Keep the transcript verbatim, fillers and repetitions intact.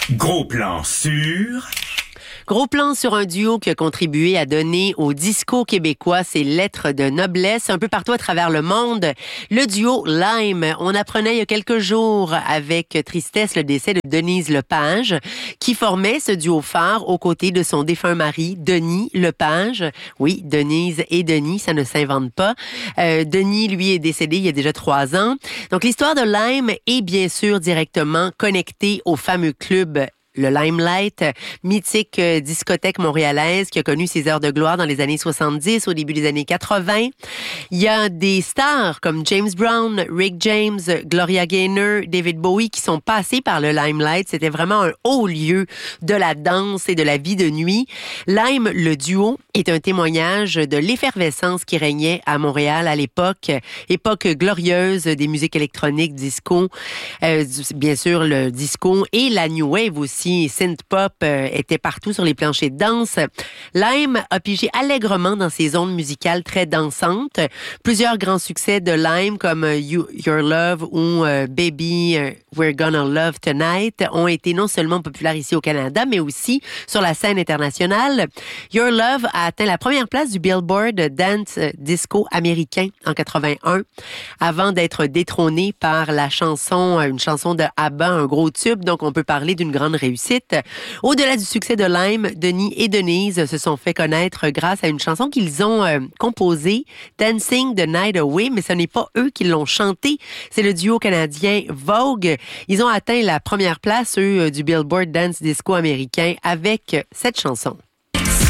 Gros plan sur... Gros plan sur un duo qui a contribué à donner au disco québécois ses lettres de noblesse un peu partout à travers le monde. Le duo Lime. On apprenait il y a quelques jours avec tristesse le décès de Denise Lepage, qui formait ce duo phare aux côtés de son défunt mari, Denis Lepage. Oui, Denise et Denis, ça ne s'invente pas. Euh, Denis, lui, est décédé il y a déjà trois ans. Donc, l'histoire de Lime est bien sûr directement connectée au fameux club le Limelight, mythique euh, discothèque montréalaise qui a connu ses heures de gloire dans les années soixante-dix, au début des années quatre-vingts. Il y a des stars comme James Brown, Rick James, Gloria Gaynor, David Bowie qui sont passés par le Limelight. C'était vraiment un haut lieu de la danse et de la vie de nuit. Lime, le duo, est un témoignage de l'effervescence qui régnait à Montréal à l'époque, époque glorieuse des musiques électroniques, disco, euh, bien sûr le disco et la new wave aussi. Synth-pop euh, était partout sur les planchers de danse. Lime a pigé allègrement dans ses ondes musicales très dansantes. Plusieurs grands succès de Lime comme euh, you, Your Love ou euh, Baby euh, We're Gonna Love Tonight ont été non seulement populaires ici au Canada, mais aussi sur la scène internationale. Your Love a atteint la première place du Billboard Dance Disco américain en quatre-vingt-un, avant d'être détrôné par la chanson, une chanson de ABBA, un gros tube. Donc, on peut parler d'une grande réussite. Au-delà du succès de Lime, Denis et Denise se sont fait connaître grâce à une chanson qu'ils ont euh, composée, Dancing the Night Away, mais ce n'est pas eux qui l'ont chantée, c'est le duo canadien Vogue. Ils ont atteint la première place, eux, du Billboard Dance Disco américain avec cette chanson.